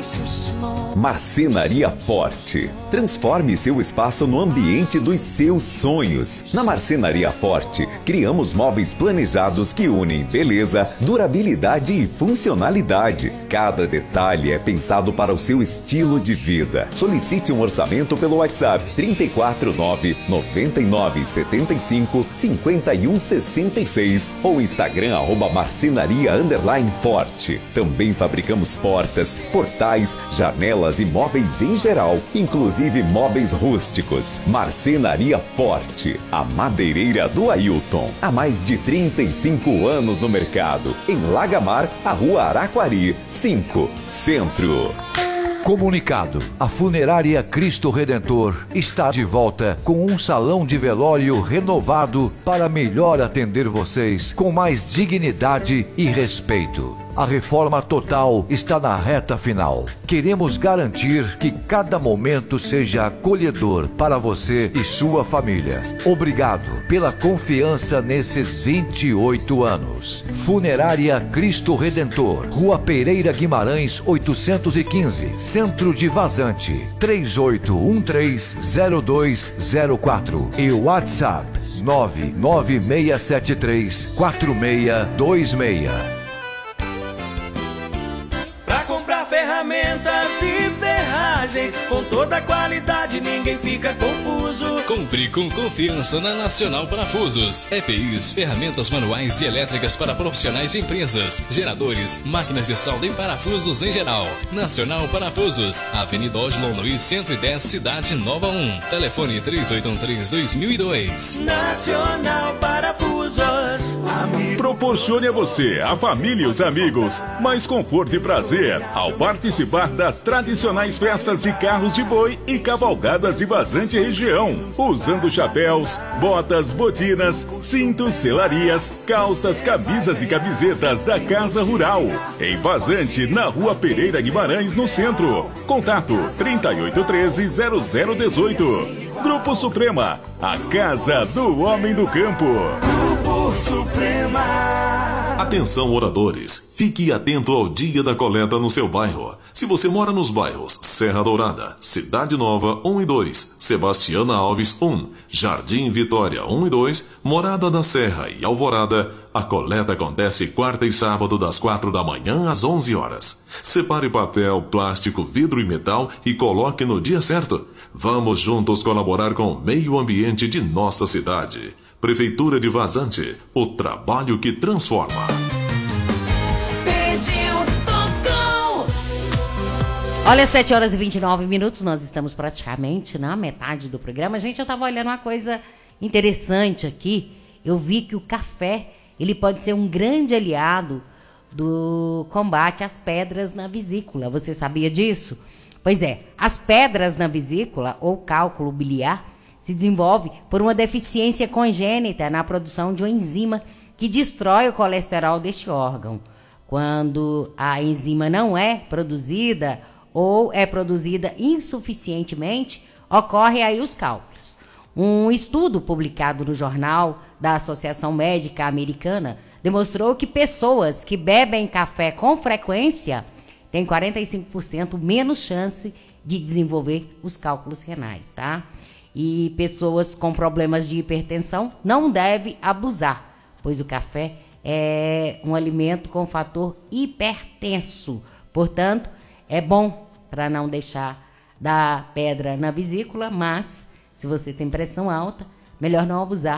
Marcenaria Forte. Transforme seu espaço no ambiente dos seus sonhos. Na Marcenaria Forte, criamos móveis planejados que unem beleza, durabilidade e funcionalidade. Cada detalhe é pensado para o seu estilo de vida. Solicite um orçamento pelo WhatsApp 349 9975 5166 ou Instagram @marcenaria_forte. Também fabricamos portas, portais, janelas e móveis em geral, inclusive móveis rústicos. Marcenaria Forte, a madeireira do Ailton. Há mais de 35 anos no mercado. Em Lagamar, a Rua Araquari, 5, Centro. Comunicado: a Funerária Cristo Redentor está de volta com um salão de velório renovado para melhor atender vocês com mais dignidade e respeito. A reforma total está na reta final. Queremos garantir que cada momento seja acolhedor para você e sua família. Obrigado pela confiança nesses 28 anos. Funerária Cristo Redentor, Rua Pereira Guimarães, 815, Centro de Vazante, 38130204 e WhatsApp 996734626. Comprar ferramentas e ferragens com toda a qualidade, ninguém fica confuso. Compre com confiança na Nacional Parafusos. EPIs, ferramentas manuais e elétricas para profissionais e empresas, geradores, máquinas de solda e parafusos em geral. Nacional Parafusos, Avenida Oslo Luiz 110, Cidade Nova 1. Telefone 3813-2002. Nacional Parafusos. Proporcione a você, a família e os amigos mais conforto e prazer ao participar das tradicionais festas de carros de boi e cavalgadas de Vazante região, usando chapéus, botas, botinas, cintos, selarias, calças, camisas e camisetas da Casa Rural, em Vazante, na Rua Pereira Guimarães, no centro. Contato 3813-0018. Grupo Suprema, a casa do homem do campo. Grupo Suprema. Atenção, moradores, fique atento ao dia da coleta no seu bairro. Se você mora nos bairros Serra Dourada, Cidade Nova 1 e 2, Sebastiana Alves 1, Jardim Vitória 1 e 2, Morada da Serra e Alvorada, a coleta acontece quarta e sábado das 4 da manhã às 11 horas. Separe papel, plástico, vidro e metal e coloque no dia certo. Vamos juntos colaborar com o meio ambiente de nossa cidade. Prefeitura de Vazante, o trabalho que transforma. Pediu, tocou. Olha, 7 horas e 29 minutos, nós estamos praticamente na metade do programa. Gente, eu estava olhando uma coisa interessante aqui. Eu vi que o café, ele pode ser um grande aliado do combate às pedras na vesícula. Você sabia disso? Pois é, as pedras na vesícula, ou cálculo biliar, se desenvolve por uma deficiência congênita na produção de uma enzima que destrói o colesterol deste órgão. Quando a enzima não é produzida ou é produzida insuficientemente, ocorrem aí os cálculos. Um estudo publicado no jornal da Associação Médica Americana demonstrou que pessoas que bebem café com frequência têm 45% menos chance de desenvolver os cálculos renais, tá? E pessoas com problemas de hipertensão não devem abusar, pois o café é um alimento com fator hipertenso. Portanto, é bom para não deixar dar pedra na vesícula, mas se você tem pressão alta, melhor não abusar